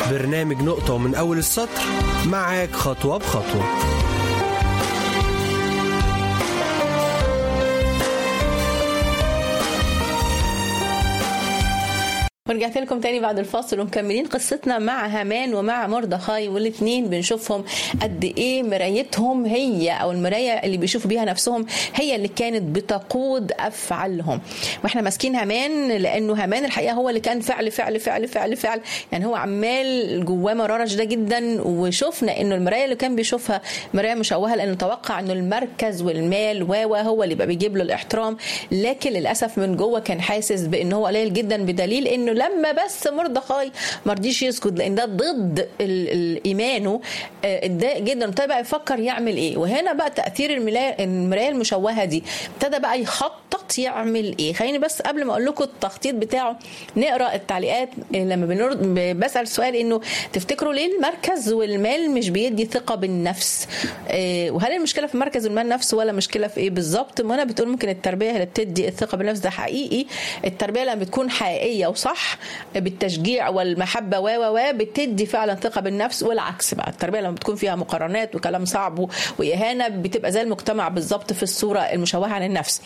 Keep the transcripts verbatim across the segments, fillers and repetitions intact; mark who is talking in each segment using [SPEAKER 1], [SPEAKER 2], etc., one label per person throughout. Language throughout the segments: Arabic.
[SPEAKER 1] برنامج نقطة ومن أول السطر معاك خطوة بخطوة.
[SPEAKER 2] ورجعت لكم تاني بعد الفاصل ومكملين قصتنا مع هامان ومع مردخاي، والاثنين بنشوفهم قد ايه مرايتهم هي او المرايه اللي بيشوفوا بيها نفسهم هي اللي كانت بتقود افعالهم. واحنا ماسكين هامان لانه هامان الحقيقه هو اللي كان فعل فعل فعل فعل فعل يعني هو عمال جواه مراره شديده جدا. وشفنا انه المرايه اللي كان بيشوفها مرايه مشوهه لانه توقع انه المركز والمال و هو اللي بقى بيجيب له الاحترام، لكن للاسف من جوه كان حاسس بانه هو قليل جدا، بدليل انه لما بس مردخاي ما رضيش يسكت لان ده ضد الايمانه اتضايق جدا، ابتدى بقى يفكر يعمل ايه. وهنا بقى تاثير المرايه المشوهه دي، ابتدى بقى يخطط يعمل ايه. خليني بس قبل ما اقول لكم التخطيط بتاعه نقرا التعليقات. لما بسال سؤال انه تفتكروا ليه المركز والمال مش بيدي ثقه بالنفس، وهل المشكله في المركز والمال نفسه ولا مشكله في ايه بالظبط؟ منى بتقول ممكن التربيه اللي بتدي الثقه بالنفس. ده حقيقي، التربيه لما بتكون حقيقيه وصح بالتشجيع والمحبه و و بتدي فعلا ثقه بالنفس، والعكس بقى التربيه لما بتكون فيها مقارنات وكلام صعب واهانه بتبقى زي المجتمع بالظبط في الصوره المشوهه عن النفس.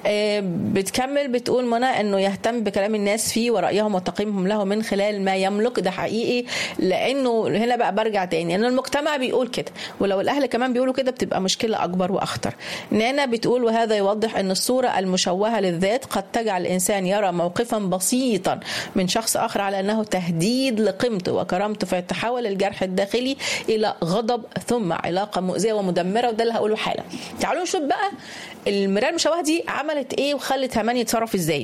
[SPEAKER 2] بتكمل بتقول منى انه يهتم بكلام الناس فيه ورايهم وتقييمهم له من خلال ما يملك. ده حقيقي، لانه هنا بقى برجع تاني ان المجتمع بيقول كده، ولو الاهل كمان بيقولوا كده بتبقى مشكله اكبر واخطر. نانا بتقول وهذا يوضح ان الصوره المشوهه للذات قد تجعل الانسان يرى موقفا بسيطا من شخص آخر على أنه تهديد لقيمته وكرامته، فيتحول الجرح الداخلي إلى غضب ثم علاقة مؤذية ومدمرة. وده اللي هقوله حالا. تعالوا نشوف بقى المراية المشوهة دي عملت إيه وخلت هامان يتصرف إزاي.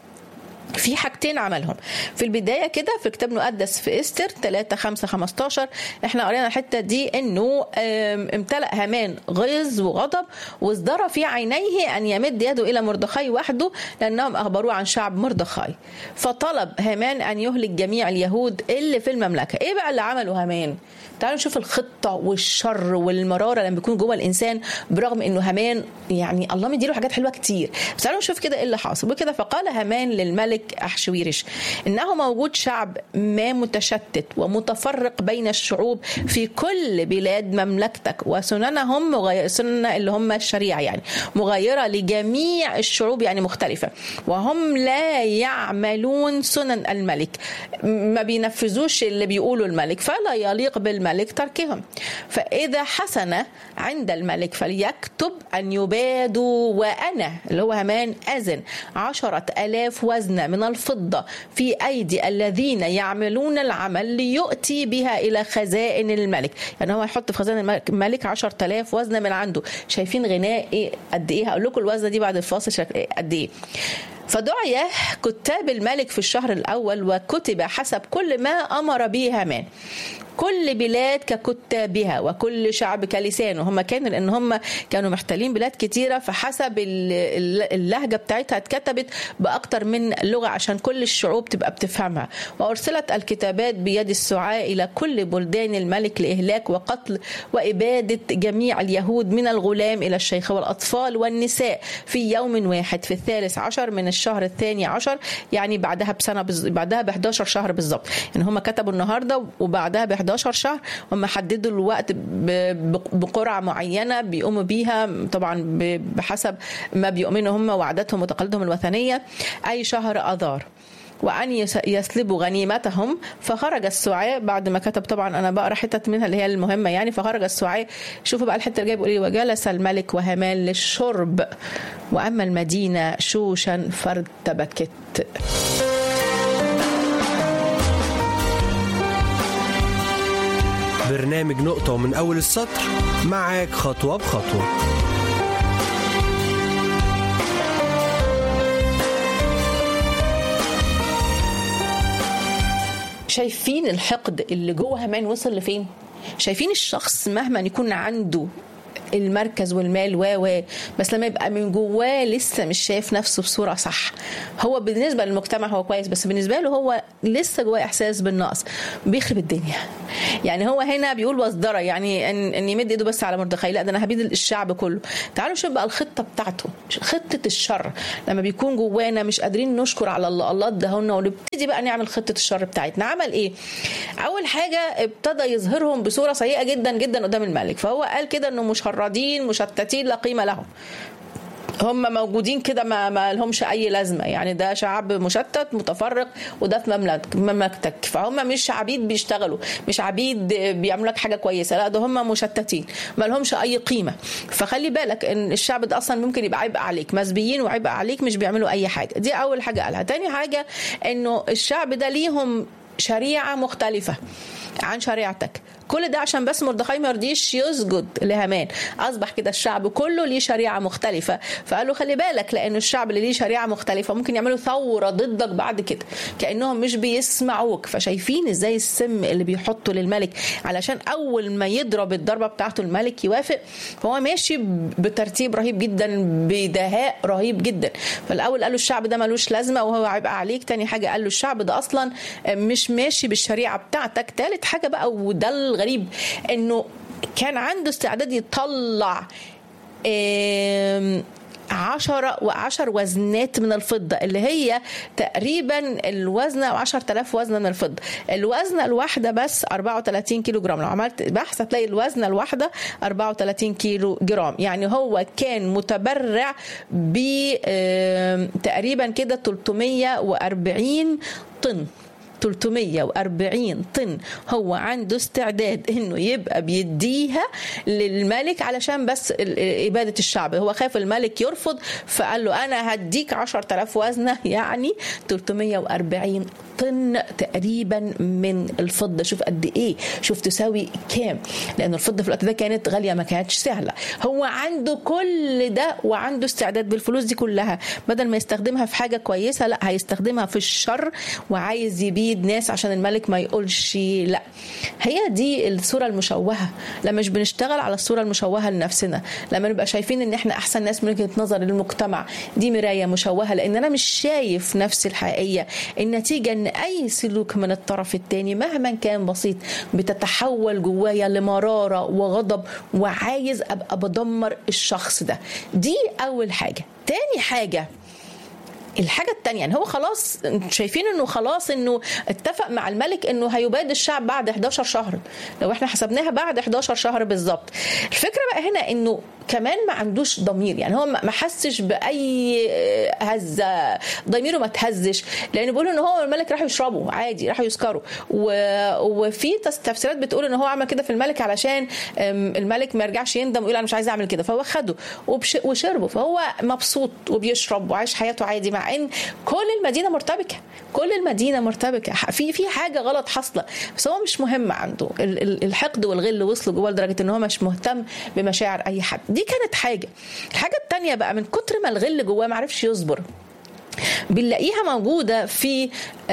[SPEAKER 2] في حاجتين عملهم في البداية كده في كتاب مقدس في إستر ثلاثة خمسة خمستاشر. احنا قرينا الحتة دي انه امتلأ هامان غيظ وغضب وازدرى في عينيه ان يمد يده الى مردخاي وحده لانهم اخبروه عن شعب مردخاي، فطلب هامان ان يهلك جميع اليهود اللي في المملكة. ايه بقى اللي عمله هامان؟ تعالوا نشوف الخطة والشر والمرارة لما بيكون جوه الانسان، برغم انه هامان يعني الله مديله حاجات حلوة كتير. بس تعالوا نشوف كده ايه اللي حاصل. وكده فقال هامان للملك أحشويرش إنه موجود شعب ما متشتت ومتفرق بين الشعوب في كل بلاد مملكتك، وسننهم مغيرة، سنن اللي هم الشريعة يعني مغيرة لجميع الشعوب يعني مختلفة، وهم لا يعملون سنن الملك، ما بينفذوش اللي بيقولوا الملك، فلا يليق بالملك تركهم. فإذا حسن عند الملك فليكتب أن يبادوا، وأنا اللي هو هامان أذن عشرة ألاف وزنة من الفضة في أيدي الذين يعملون العمل ليؤتي بها إلى خزائن الملك. يعني هو يحط في خزائن الملك عشرة آلاف وزنة من عنده. شايفين غناء إيه قد إيه؟ هقول لكم الوزنة دي بعد الفاصل قد إيه. فدعي كتاب الملك في الشهر الأول وكتب حسب كل ما أمر به هامان، كل بلاد ككتابها وكل شعب كلسانه. هم كانوا لأن هم كانوا محتلين بلاد كتيرة، فحسب اللهجة بتاعتها اتكتبت بأكتر من لغة عشان كل الشعوب تبقى بتفهمها. وأرسلت الكتابات بيد السعاء إلى كل بلدان الملك لإهلاك وقتل وإبادة جميع اليهود من الغلام إلى الشيخ والأطفال والنساء في يوم واحد في الثالث عشر من الشهر الثاني عشر، يعني بعدها بسنة بز... بعدها ب إحدى عشر شهر بالظبط. يعني هم كتبوا النهاردة وبعدها ب إحدى عشر شهر، هم حددوا الوقت بقرعة معينة بيقوموا بيها طبعا بحسب ما بيؤمنوا هم وعاداتهم وتقاليدهم الوثنية، أي شهر أذار، وأن يسلبوا غنيمتهم. فخرج السعاء بعد ما كتب، طبعا أنا بقرأ حتة منها اللي هي المهمة يعني. فخرج السعاء، شوفوا بقى الحتة اللي جاي بيقول إيه: وجلس الملك وهامان للشرب، وأما المدينة شوشا فارتبكت.
[SPEAKER 1] برنامج نقطة ومن أول السطر معاك خطوة بخطوة.
[SPEAKER 2] شايفين الحقد اللي جوه هامان وصل لفين؟ شايفين الشخص مهما يكون عنده المركز والمال و و بس لما يبقى من جواه لسه مش شايف نفسه بصورة صح. هو بالنسبة للمجتمع هو كويس بس بالنسبة له هو لسه جواه إحساس بالنقص، بيخرب الدنيا. يعني هو هنا بيقول وصدرة، يعني ان, إن يمد ايده بس على مردخاي، لا ده انا هبيد الشعب كله. تعالوا شوف بقى الخطة بتاعته، خطة الشر لما بيكون جوانا مش قادرين نشكر على الله الله اداهولنا، ونبتدي بقى نعمل خطة الشر بتاعتنا. عمل ايه؟ اول حاجة ابتدى يظهرهم بصورة سيئة جدا جدا قدام الملك. فهو قال كده انه مشردين مشتتين لا قيمة لهم، هم موجودين كده ما, ما لهمش اي لازمه. يعني ده شعب مشتت متفرق وده في مملكتك مملكتك فهم مش عبيد بيشتغلوا، مش عبيد بيعملوا لك حاجه كويسه، لا ده هم مشتتين ما لهمش اي قيمه. فخلي بالك ان الشعب ده اصلا ممكن يبقى عبء عليك، مسبيين وعبء عليك، مش بيعملوا اي حاجه. دي اول حاجه قالها. تاني حاجه انه الشعب ده ليهم شريعه مختلفه عن شريعتك. كل ده عشان بس مردخاي ما يرضيش يسجد لهامان. اصبح كده الشعب كله ليه شريعه مختلفه. فقالوا خلي بالك، لان الشعب اللي ليه شريعه مختلفه ممكن يعملوا ثوره ضدك بعد كده، كانهم مش بيسمعوك. فشايفين ازاي السم اللي بيحطه للملك علشان اول ما يضرب الضربه بتاعته الملك يوافق. فهو ماشي بترتيب رهيب جدا، بدهاء رهيب جدا. فالاول قالوا الشعب ده ملوش لازمه وهو عبء عليك. تاني حاجه قالوا الشعب ده اصلا مش ماشي بالشريعه بتاعتك. تالت حاجه بقى وده غريب، انه كان عنده استعداد يطلع عشرة وعشر وزنات من الفضة، اللي هي تقريبا الوزنة وعشر تلاف وزنة من الفضة. الوزنة الواحدة بس أربعة وثلاثين كيلو جرام. لو عملت بحث هتلاقي الوزنة الواحدة أربعة وثلاثين كيلو جرام. يعني هو كان متبرع ب تقريبا كده ثلاثمية وأربعين طن. ثلاثمية وأربعين طن هو عنده استعداد انه يبقى بيديها للملك علشان بس إبادة الشعب. هو خاف الملك يرفض فقال له انا هديك عشرة آلاف وزنة، يعني ثلاثمية وأربعين طن تقريبا من الفضة. شوف قد ايه، شوف تساوي كام، لان الفضة في الوقت ده كانت غالية ما كانتش سهلة. هو عنده كل ده وعنده استعداد بالفلوس دي كلها بدل ما يستخدمها في حاجة كويسة، لا هيستخدمها في الشر وعايز يبيد ناس عشان الملك ما يقولش لا. هي دي الصورة المشوهة. لما مش بنشتغل على الصورة المشوهة لنفسنا، لما نبقى شايفين ان احنا احسن ناس من وجهة نظر للمجتمع، دي مراية مشوهة، لان انا مش شايف نفسي الحقيقية. النتيجة ان اي سلوك من الطرف الثاني مهما كان بسيط بتتحول جوايا لمرارة وغضب، وعايز ابقى بدمر الشخص ده. دي اول حاجة. تاني حاجة، الحاجة التانية، يعني هو خلاص شايفين انه خلاص انه اتفق مع الملك انه هيباد الشعب بعد إحدى عشر شهر. لو احنا حسبناها بعد إحدى عشر شهر بالظبط. الفكرة بقى هنا انه كمان ما عندوش ضمير. يعني هو ما حسش باي هزه، ضميره ما تهزش، لان بيقولوا ان هو الملك راح يشربوا عادي، راح يسكروا. وفي تفسيرات بتقول ان هو عمل كده في الملك علشان الملك ما يرجعش يندم ويقول انا مش عايز اعمل كده، فهو خده وشربه. فهو مبسوط وبيشرب وعايش حياته عادي، مع ان كل المدينه مرتبكه، كل المدينه مرتبكه، في في حاجه غلط حاصله. بس هو مش مهم عنده، الحقد والغل وصلوا جوه لدرجه ان هو مش مهتم بمشاعر اي حد. دي كانت حاجة. الحاجة التانية بقى، من كتر ما الغل جواه معرفش يصبر. بنلاقيها موجودة في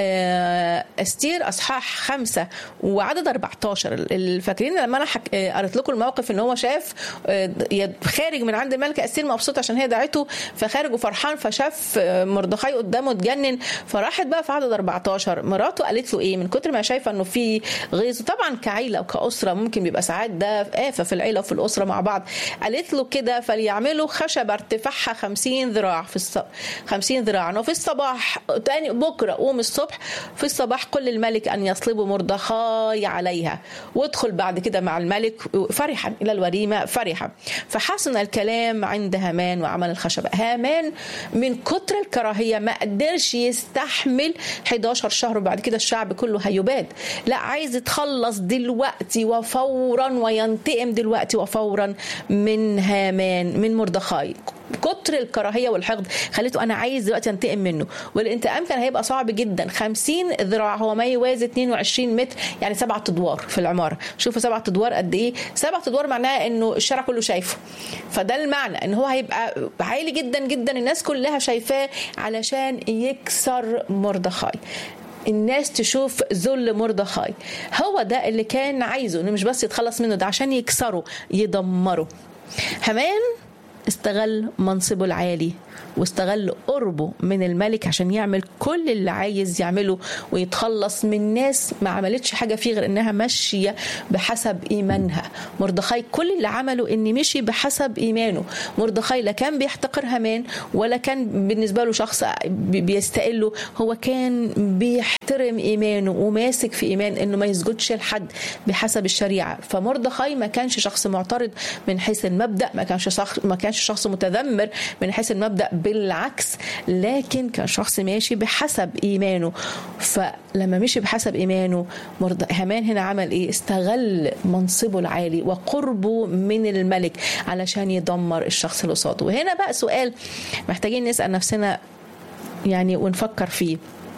[SPEAKER 2] استير أصحاح خمسة وعدد أربعتاشر. الفاكرين لما أنا حك... قرأت لكم الموقف إن هو شاف خارج من عند الملكة استير مبسوط عشان هي دعته، فخارج وفرحان، فشاف مردخاي قدامه اتجنن. فراحت بقى في عدد أربعتاشر مراته قالت له إيه، من كتر ما شايفة إنه في غيظ، طبعا كعيلة وكأسرة ممكن بيبقى ساعات ده آفة في العيلة وفي الأسرة مع بعض. قالت له كده فليعملوا خشبة ارتفاعها خمسين ذراع في الص... خمسين ذراع، وفي الصباح تاني بكرة قوم الصبح في الصباح كل الملك أن يصلبوا مردخاي عليها، وادخل بعد كده مع الملك فرحا إلى الوريمة فرحا. فحسن الكلام عند هامان وعمل الخشبة. هامان من كتر الكراهية ما قدرش يستحمل إحدى عشر شهر وبعد كده الشعب كله هيباد. لا، عايز يتخلص دلوقتي وفورا وينتقم دلوقتي وفورا من هامان من مردخاي. كتر الكراهية والحقد خليته أنا عايز دلوقتي أنتقم منه. والانتقام كان هيبقى صعب جدا. خمسين ذراع هو ما يوازي اتنين وعشرين متر، يعني سبعة أدوار في العمارة. شوفوا سبعة أدوار قد إيه. سبعة أدوار معناها إنه الشارع كله شايفه. فده المعنى إن هو هيبقى عالي جدا جدا، الناس كلها شايفاه علشان يكسر مردخاي، الناس تشوف ذل مردخاي. هو ده اللي كان عايزه، إنه مش بس يتخلص منه، ده عشان يكسره يدمره. هامان استغل منصبه العالي واستغل قربه من الملك عشان يعمل كل اللي عايز يعمله ويتخلص من ناس ما عملتش حاجة فيه غير انها ماشية بحسب ايمانها. مردخاي كل اللي عمله ان مشي بحسب ايمانه. مردخاي لا كان بيحتقر هامان ولا كان بالنسبة له شخص بيستقله، هو كان بيحترم ايمانه وماسك في ايمان انه ما يسجدش لحد بحسب الشريعة. فمردخاي ما كانش شخص معترض من حيث المبدأ، ما كانش شخص ما كانش شخص متذمر من حيث المبدأ، بالعكس، لكن كان شخص ماشي بحسب إيمانه. فلما مشي بحسب إيمانه هامان هنا عمل إيه؟ استغل منصبه العالي وقربه من الملك علشان يدمر الشخص اللي قصاده. وهنا بقى سؤال محتاجين نسأل نفسنا يعني ونفكر فيه،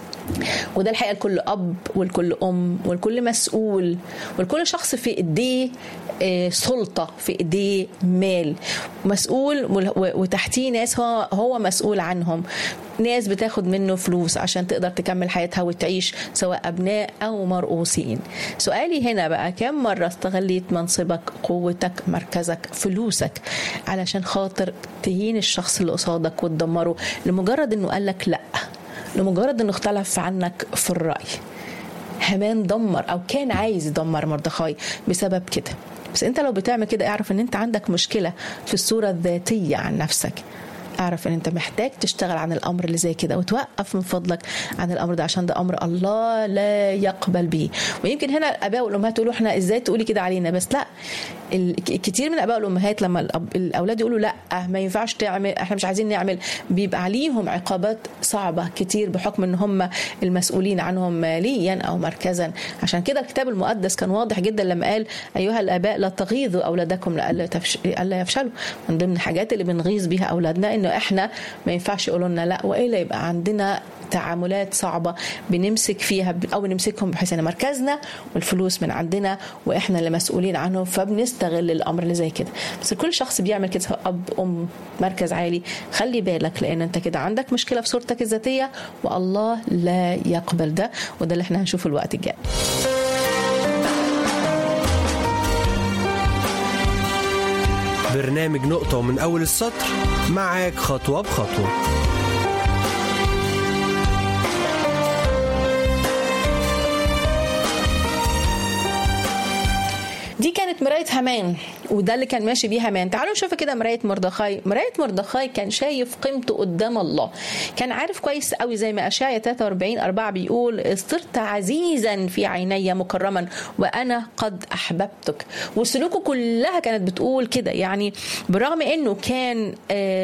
[SPEAKER 2] وده الحقيقة لكل أب والكل أم والكل مسؤول والكل شخص في إيديه سلطة، في إيديه مال، مسؤول وتحتيه ناس هو هو مسؤول عنهم، ناس بتاخد منه فلوس عشان تقدر تكمل حياتها وتعيش، سواء أبناء أو مرؤوسين. سؤالي هنا بقى، كم مرة استغليت منصبك، قوتك، مركزك، فلوسك علشان خاطر تهين الشخص اللي قصادك وتدمره لمجرد إنه قالك لأ، لمجرد انه اختلف عنك في الرأي؟ هامان دمر او كان عايز يدمر مردخاي بسبب كده. بس انت لو بتعمل كده اعرف ان انت عندك مشكلة في الصورة الذاتية عن نفسك. اعرف ان انت محتاج تشتغل عن الامر اللي زي كده وتوقف من فضلك عن الامر ده، عشان ده امر الله لا يقبل به. ويمكن هنا الاباء والامهات يقولوا احنا ازاي تقولي كده علينا، بس لا، كتير من الاباء والامهات لما الاولاد يقولوا لا ما ينفعش تعمل، احنا مش عايزين نعمل، بيبقى عليهم عقابات صعبه كتير بحكم ان هم المسؤولين عنهم ماليا او مركزا. عشان كده الكتاب المقدس كان واضح جدا لما قال ايها الاباء لا تغيظوا اولادكم لئلا يفشلوا. من ضمن الحاجات اللي بنغيظ بيها اولادنا انه احنا ما ينفعش يقولوا لنا لا، والا يبقى عندنا تعاملات صعبة بنمسك فيها أو بنمسكهم بحيث أن مركزنا والفلوس من عندنا وإحنا اللي مسؤولين عنهم، فبنستغل الأمر اللي زي كده. بس كل شخص بيعمل كده، أب أم مركز عالي، خلي بالك، لأن أنت كده عندك مشكلة في صورتك الذاتية والله لا يقبل ده. وده اللي احنا هنشوفه الوقت الجاي.
[SPEAKER 1] برنامج نقطة من أول السطر معاك خطوة بخطوة.
[SPEAKER 2] دي كانت مراية هامان وده اللي كان ماشي بيه هامان. تعالوا نشوف كده مراية مردخاي. مراية مردخاي كان شايف قيمته قدام الله، كان عارف كويس قوي زي ما أشعياء ثلاثة وأربعين أربعة بيقول صرت عزيزا في عيني مكرما وأنا قد أحببتك. وسلوكه كلها كانت بتقول كده. يعني برغم أنه كان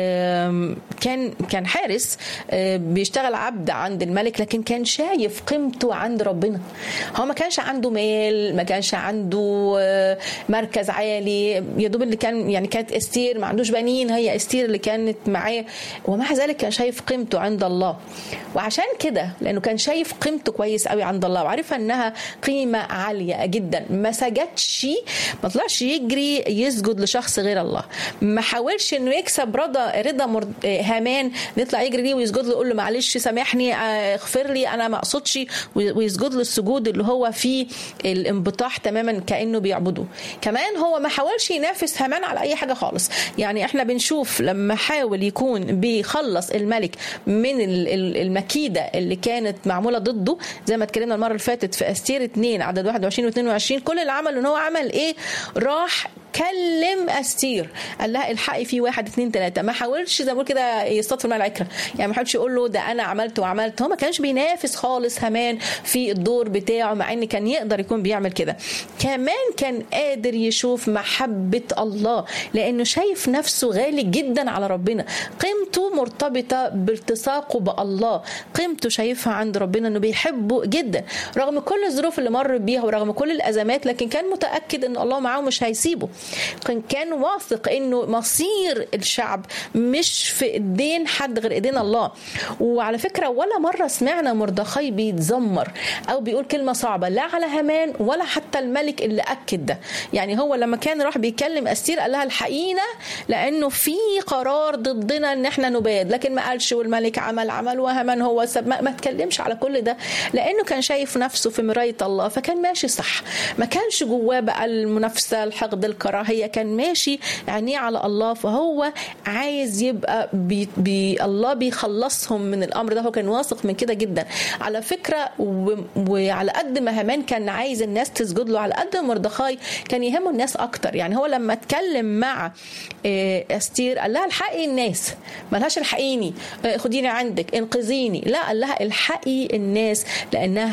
[SPEAKER 2] كان كان حارس بيشتغل عبد عند الملك، لكن كان شايف قيمته عند ربنا. هو ما كانش عنده مال، ما كانش عنده مركز عالي، يا دوب اللي كان يعني كانت استير ما عندوش بنين، هي استير اللي كانت معاه، ومع ذلك كان شايف قيمته عند الله. وعشان كده لانه كان شايف قيمته كويس قوي عند الله وعارفه انها قيمه عاليه جدا، ما سجدش، ما طلعش يجري يسجد لشخص غير الله، ما حاولش انه يكسب رضا رضا هامان يطلع يجري ليه ويسجد له، يقول له معلش سامحني اغفر لي انا ما اقصدش، ويسجد له السجود اللي هو فيه الانبطاح تماما كانه بيعبده. كمان هو ما حاولش ينافس هامان على اي حاجه خالص. يعني احنا بنشوف لما حاول يكون بيخلص الملك من المكيده اللي كانت معموله ضده، زي ما اتكلمنا المره اللي فاتت في استير اتنين عدد واحد وعشرين واثنين وعشرين، كل اللي عمله ان هو عمل ايه؟ راح كلم استير قال لها الحقي في واحد اتنين تلاته. ما حاولش زي ما كده يصطاد في الماء العكره، يعني ما حاولش يقول له ده انا عملت وعملت. هو ما كانش بينافس خالص هامان في الدور بتاعه، مع ان كان يقدر يكون بيعمل كده. كمان كان قادر يشوف محبه الله لانه شايف نفسه غالي جدا على ربنا، قيمته مرتبطه بالتصاقه بالله، قيمته شايفها عند ربنا انه بيحبه جدا رغم كل الظروف اللي مر بيها ورغم كل الازمات، لكن كان متاكد ان الله معاه مش هيسيبه. كان واثق انه مصير الشعب مش في ايدين حد غير ايدين الله. وعلى فكره ولا مره سمعنا مردخاي بيتذمر او بيقول كلمه صعبه لا على هامان ولا حتى الملك اللي اكد ده. يعني هو لما كان راح بيكلم استير قال لها الحقينا لانه في قرار ضدنا ان احنا نباد، لكن ما قالش والملك عمل عمل وهامان هو سب، ما, ما تكلمش على كل ده لانه كان شايف نفسه في مرايه الله، فكان ماشي صح. ما كانش جواه بقى المنافسه، الحقد، الكراهيه، الكراهية، كان ماشي عينيه على الله، فهو عايز يبقى بي بي الله بيخلصهم من الأمر ده. هو كان واثق من كده جدا على فكرة. وعلى قد ما هامان كان عايز الناس تسجد له، على قد مردخاي كان يهمه الناس أكتر. يعني هو لما اتكلم مع أستير قال لها الحقي الناس، ملهاش الحقيني خديني عندك انقذيني، لا قال لها الحقي الناس لأنها